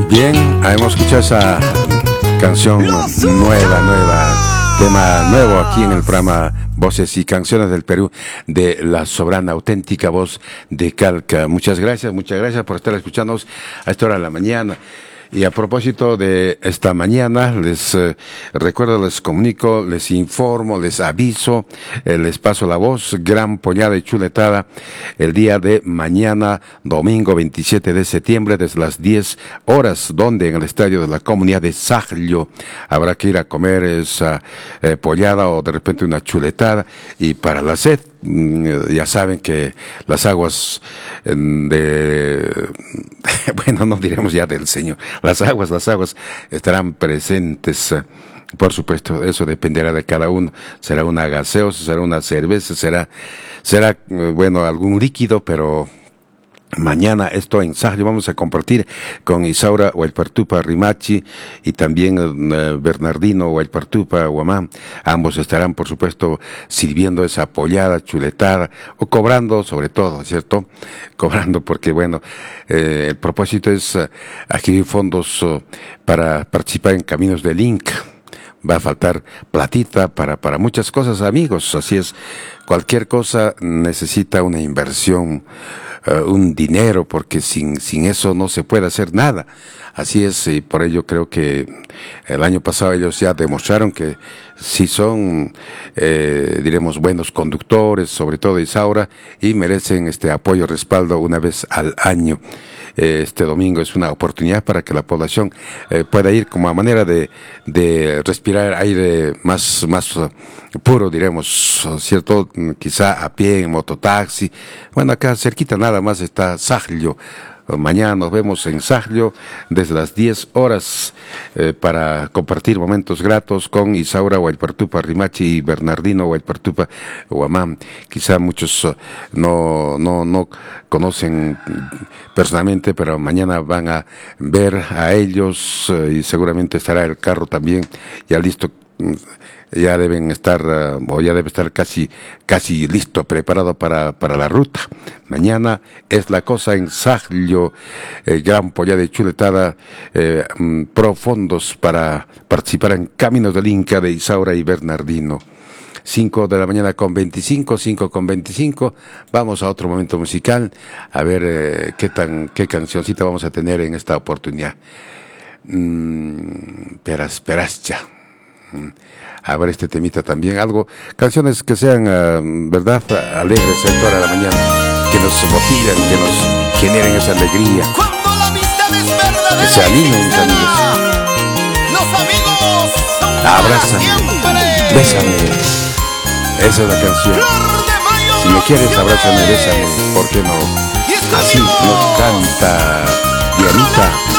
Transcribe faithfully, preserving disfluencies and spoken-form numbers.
Bien, hemos escuchado esa canción nueva, nueva, tema nuevo aquí en el programa Voces y Canciones del Perú, de la soberana auténtica voz de Calca. Muchas gracias, muchas gracias por estar escuchándonos a esta hora de la mañana. Y a propósito de esta mañana, les eh, recuerdo, les comunico, les informo, les aviso, eh, les paso la voz, gran pollada y chuletada, el día de mañana, domingo veintisiete de septiembre, desde las diez horas, donde en el estadio de la comunidad de Saglio habrá que ir a comer esa eh, pollada o de repente una chuletada, y para la sed, ya saben que las aguas de, bueno, no diremos ya del Señor, las aguas, las aguas estarán presentes. Por supuesto, eso dependerá de cada uno. Será una gaseosa, será una cerveza, será, será, bueno, algún líquido, pero mañana esto en Saglio vamos a compartir con Isaura Huaypartupa Rimachi y también eh, Bernardino Huaypartupa Guamán. Ambos estarán, por supuesto, sirviendo esa pollada, chuletada, o cobrando sobre todo, ¿cierto? Cobrando porque, bueno, eh, el propósito es uh, adquirir fondos uh, para participar en Caminos del Inca. Va a faltar platita para, para muchas cosas, amigos. Así es, cualquier cosa necesita una inversión, uh, un dinero, porque sin, sin eso no se puede hacer nada. Así es, y por ello creo que el año pasado ellos ya demostraron que sí son, eh, diremos, buenos conductores, sobre todo Isaura, y merecen este apoyo, respaldo una vez al año. Este domingo es una oportunidad para que la población eh, pueda ir como a manera de, de respirar aire más, más uh, puro, diremos, ¿cierto? Quizá a pie, en mototaxi. Bueno, acá cerquita nada más está Saglio. Mañana nos vemos en Saglio desde las diez horas eh, para compartir momentos gratos con Isaura Huaypartupa Rimachi y Bernardino Huaypartupa Guamán. Quizá muchos uh, no, no, no conocen personalmente, pero mañana van a ver a ellos uh, y seguramente estará el carro también ya listo. Ya deben estar, uh, o ya debe estar casi, casi listo, preparado para, para la ruta. Mañana es la cosa en Saglio, eh, gran pollada de chuletada, eh, mm, pro fondos para participar en Caminos del Inca de Isaura y Bernardino. cinco de la mañana con veinticinco, cinco con veinticinco, vamos a otro momento musical, a ver eh, qué tan, qué cancioncita vamos a tener en esta oportunidad. Mm, peras, perascha. A ver este temita también, algo, canciones que sean, uh, verdad, alegres a esta hora de la mañana, que nos motiven, que nos generen esa alegría, que se animen, mis amigos. Los amigos abrázame, bésame, esa es la canción. Si me quieres, abrázame, bésame, ¿por qué no? Así nos canta Dianita.